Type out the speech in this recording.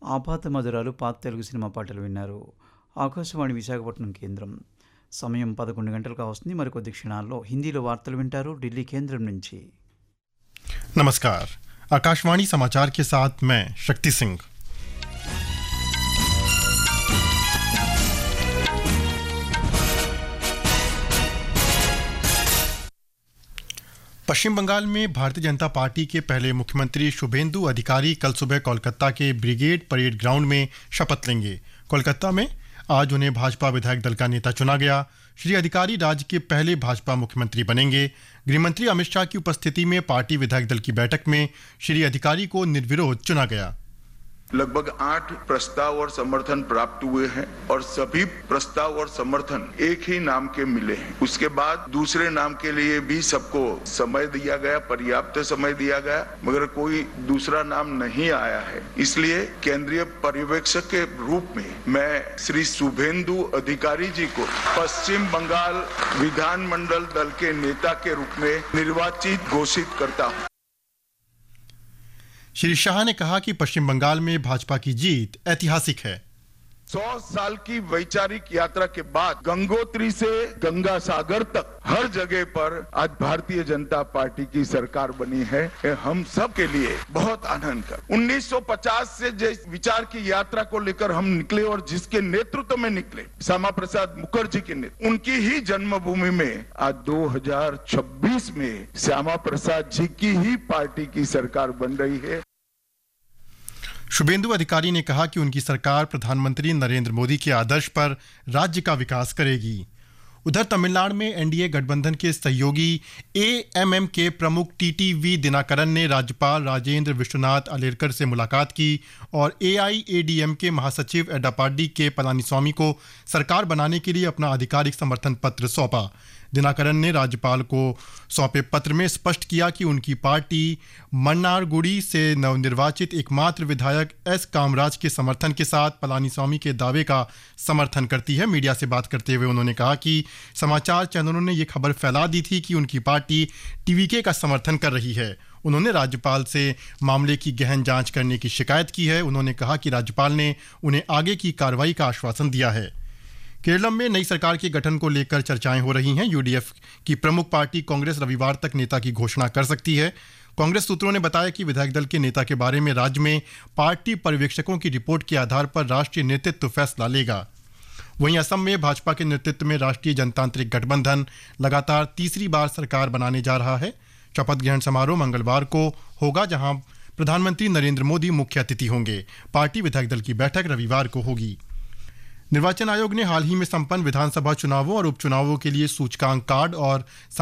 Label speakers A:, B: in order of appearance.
A: ఆపాత మధురాలు పాత తెలుగు సినిమా పాటలు విన్నారు. ఆకాశవాణి విశాఖపట్నం కేంద్రం. సమయం 11 గంటలకు వస్తుంది. మరికొద్ది క్షణాల్లో హిందీలో వార్తలు వింటారు ఢిల్లీ కేంద్రం నుంచి.
B: नमस्कार, आकाशवाणी समाचार के साथ मैं शक्ति सिंह। पश्चिम बंगाल में भारतीय जनता पार्टी के पहले मुख्यमंत्री शुभेंदु अधिकारी कल सुबह कोलकाता के ब्रिगेड परेड ग्राउंड में शपथ लेंगे। कोलकाता में आज उन्हें भाजपा विधायक दल का नेता चुना गया। श्री अधिकारी राज्य के पहले भाजपा मुख्यमंत्री बनेंगे। गृहमंत्री अमित शाह की उपस्थिति में पार्टी विधायक दल की बैठक में श्री अधिकारी को निर्विरोध चुना गया।
C: लगभग 8 प्रस्ताव और समर्थन प्राप्त हुए हैं और सभी प्रस्ताव और समर्थन एक ही नाम के मिले हैं। उसके बाद दूसरे नाम के लिए भी सबको समय दिया गया, पर्याप्त समय दिया गया, मगर कोई दूसरा नाम नहीं आया है। इसलिए केंद्रीय पर्यवेक्षक के रूप में मैं श्री शुभेंदु अधिकारी जी को पश्चिम बंगाल विधानमंडल दल के नेता के रूप में निर्वाचित घोषित करता हूँ।
B: श्री शाह ने कहा कि पश्चिम बंगाल में भाजपा की जीत ऐतिहासिक है।
C: 100 साल की वैचारिक यात्रा के बाद गंगोत्री से गंगा सागर तक हर जगह पर आज भारतीय जनता पार्टी की सरकार बनी है। ये हम सब के लिए बहुत आनंद का। 1950 से जिस विचार की यात्रा को लेकर हम निकले और जिसके नेतृत्व में निकले, श्यामा प्रसाद मुखर्जी के नेतृत्व, उनकी ही जन्मभूमि में आज 2026 में श्यामा प्रसाद जी की ही पार्टी की सरकार बन रही है।
B: शुभेंदु अधिकारी ने कहा कि उनकी सरकार प्रधानमंत्री नरेंद्र मोदी के आदर्श पर राज्य का विकास करेगी। उधर तमिलनाडु में एनडीए गठबंधन के सहयोगी एएमएम के प्रमुख टीटीवी दिनाकरन ने राज्यपाल राजेंद्र विश्वनाथ अलेरकर से मुलाकात की और एआईएडीएम के महासचिव एडप्पाडी के पलानीस्वामी को सरकार बनाने के लिए अपना आधिकारिक समर्थन पत्र सौंपा। दिनाकरन ने राज्यपाल को सौंपे पत्र में स्पष्ट किया कि उनकी पार्टी मन्नारगुडी से नवनिर्वाचित एकमात्र विधायक एस कामराज के समर्थन के साथ पलानीस्वामी के दावे का समर्थन करती है। मीडिया से बात करते हुए उन्होंने कहा कि समाचार चैनलों ने ये खबर फैला दी थी कि उनकी पार्टी टीवीके का समर्थन कर रही है। उन्होंने राज्यपाल से मामले की गहन जांच करने की शिकायत की है। उन्होंने कहा कि राज्यपाल ने उन्हें आगे की कार्रवाई का आश्वासन दिया है। केरलम में नई सरकार के गठन को लेकर चर्चाएं हो रही हैं। यूडीएफ की प्रमुख पार्टी कांग्रेस रविवार तक नेता की घोषणा कर सकती है। कांग्रेस सूत्रों ने बताया कि विधायक दल के नेता के बारे में राज्य में पार्टी पर्यवेक्षकों की रिपोर्ट के आधार पर राष्ट्रीय नेतृत्व फैसला लेगा। वहीं असम में भाजपा के नेतृत्व में राष्ट्रीय जनतांत्रिक गठबंधन लगातार तीसरी बार सरकार बनाने जा रहा है। शपथ ग्रहण समारोह मंगलवार को होगा, जहां प्रधानमंत्री नरेंद्र मोदी मुख्य अतिथि होंगे। पार्टी विधायक दल की बैठक रविवार को होगी। निर्वाचन आयोग ने हाल ही में संपन्न विधानसभा चुनावों और उपचुनावों के लिए सूचकांक कार्ड और